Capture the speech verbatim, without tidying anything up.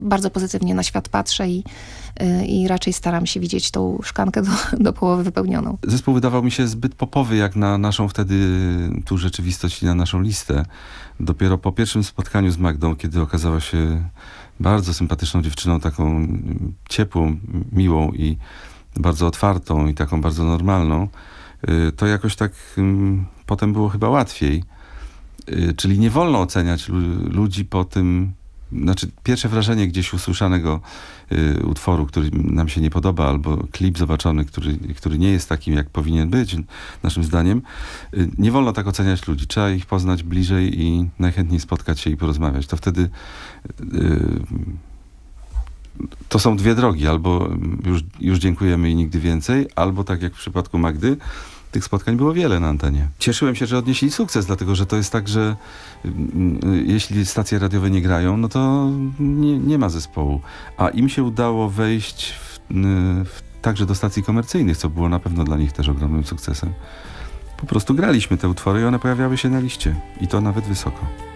bardzo pozytywnie na świat patrzę i, i raczej staram się widzieć tą szklankę do, do połowy wypełnioną. Zespół wydawał mi się zbyt popowy jak na naszą wtedy tu rzeczywistość i na naszą listę. Dopiero po pierwszym spotkaniu z Magdą, kiedy okazała się bardzo sympatyczną dziewczyną, taką ciepłą, miłą i bardzo otwartą i taką bardzo normalną, to jakoś tak um, potem było chyba łatwiej. Czyli nie wolno oceniać ludzi po tym, znaczy pierwsze wrażenie gdzieś usłyszanego y, utworu, który nam się nie podoba, albo klip zobaczony, który, który nie jest takim, jak powinien być, naszym zdaniem, y, nie wolno tak oceniać ludzi. Trzeba ich poznać bliżej i najchętniej spotkać się i porozmawiać. To wtedy y, to są dwie drogi. Albo już, już dziękujemy i nigdy więcej, albo tak jak w przypadku Magdy, tych spotkań było wiele na antenie. Cieszyłem się, że odnieśli sukces, dlatego że to jest tak, że jeśli stacje radiowe nie grają, no to nie, nie ma zespołu. A im się udało wejść w, w, także do stacji komercyjnych, co było na pewno dla nich też ogromnym sukcesem. Po prostu graliśmy te utwory i one pojawiały się na liście. I to nawet wysoko.